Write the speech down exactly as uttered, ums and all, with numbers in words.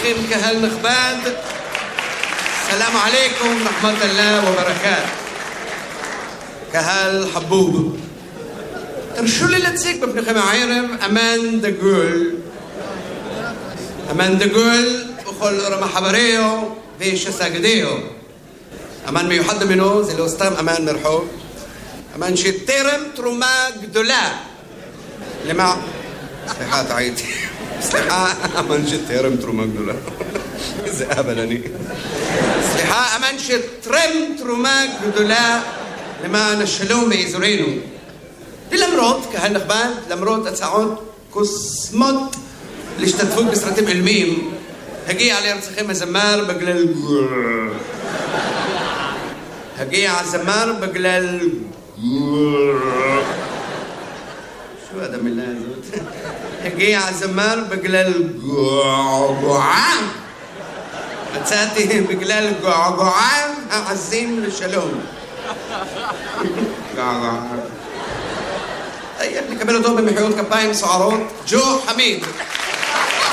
צריכים קהל נכבד, סלאם עליכום, רחמת אללה וברכת. קהל חבוב, תרשו לי להציג בפניכם הערב אמן דגול. אמן דגול וכל רמה חבריו ושסגדיו. אמן מיוחד ממנו, זה לא סתם אמן מרחוב, אמן שתרם תרומה גדולה למה... סליחה, טעיתי. סליחה, אמן שתרם תרומה גדולה. איזה אבל אני. סליחה, אמן שתרם תרומה גדולה למען השלום באזורנו. ולמרות, קהל נכבד, למרות הצעות קוסמות להשתתפות בסרטים עילמיים, הגיע לארצכם הזמר בגלל... הגיע הזמר בגלל... שו עד המילה הזאת? הגיע הזמר בגלל געגועה. מצאתי בגלל געגועה העזים לשלום. געגועה. נקבל אותו במחיאות כפיים סוערות, ג'ו חמיד.